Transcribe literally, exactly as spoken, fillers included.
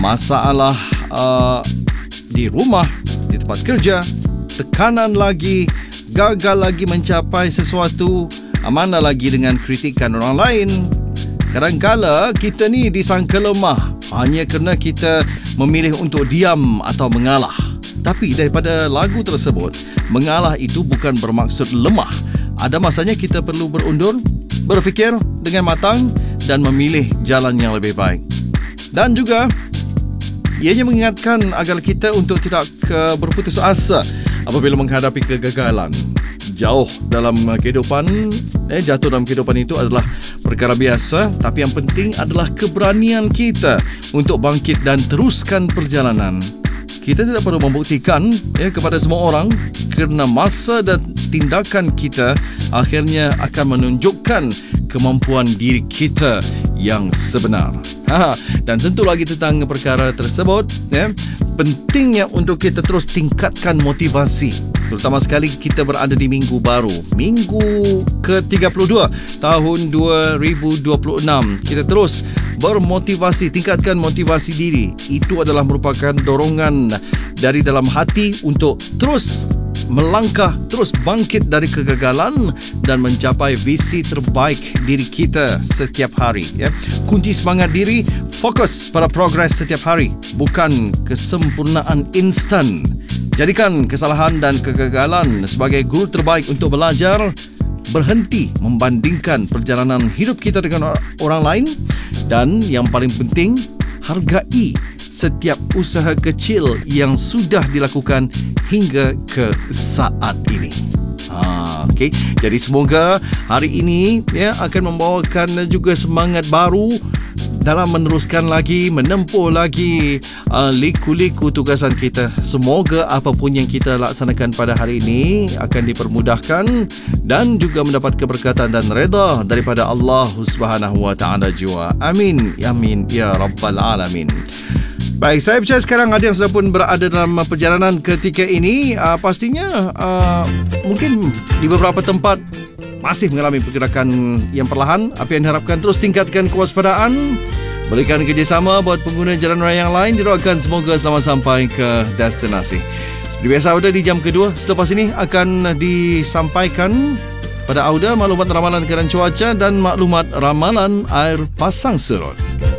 masalah uh, di rumah, di tempat kerja, tekanan lagi, gagal lagi mencapai sesuatu, mana lagi dengan kritikan orang lain. Kadang-kala kita ni disangka lemah hanya kerana kita memilih untuk diam atau mengalah. Tapi daripada lagu tersebut, mengalah itu bukan bermaksud lemah. Ada masanya kita perlu berundur, berfikir dengan matang dan memilih jalan yang lebih baik. Dan juga ianya mengingatkan agar kita untuk tidak uh, berputus asa apabila menghadapi kegagalan. Jauh dalam kehidupan, eh, jatuh dalam kehidupan itu adalah perkara biasa, tapi yang penting adalah keberanian kita untuk bangkit dan teruskan perjalanan. Kita tidak perlu membuktikan eh, kepada semua orang, kerana masa dan tindakan kita akhirnya akan menunjukkan kemampuan diri kita yang sebenar. Ha, dan tentu lagi tentang perkara tersebut, eh, pentingnya untuk kita terus tingkatkan motivasi. Terutama sekali kita berada di minggu baru, minggu ke tiga puluh dua tahun dua ribu dua puluh enam. Kita terus bermotivasi, tingkatkan motivasi diri. Itu adalah merupakan dorongan dari dalam hati untuk terus melangkah, terus bangkit dari kegagalan dan mencapai visi terbaik diri kita setiap hari. Ya. Kunci semangat diri, fokus pada progres setiap hari, bukan kesempurnaan instan. Jadikan kesalahan dan kegagalan sebagai guru terbaik untuk belajar. Berhenti membandingkan perjalanan hidup kita dengan orang lain. Dan yang paling penting, hargai setiap usaha kecil yang sudah dilakukan hingga ke saat ini. Ha, okay. Jadi semoga hari ini ya akan membawakan juga semangat baru dalam meneruskan lagi, menempuh lagi uh, liku-liku tugasan kita. Semoga apapun yang kita laksanakan pada hari ini akan dipermudahkan dan juga mendapat keberkatan dan redha daripada Allah Subhanahu Wa Taala jua. Amin, amin ya rabbal alamin. Baik, saya percaya sekarang ada yang sudah pun berada dalam perjalanan ketika ini. Uh, pastinya uh, mungkin di beberapa tempat masih mengalami pergerakan yang perlahan. Apa yang diharapkan, terus tingkatkan kewaspadaan, berikan kerjasama buat pengguna jalan raya yang lain. Didoakan semoga selamat sampai ke destinasi. Seperti biasa, Auda di jam kedua selepas ini akan disampaikan pada Auda maklumat ramalan keadaan cuaca dan maklumat ramalan air pasang surut.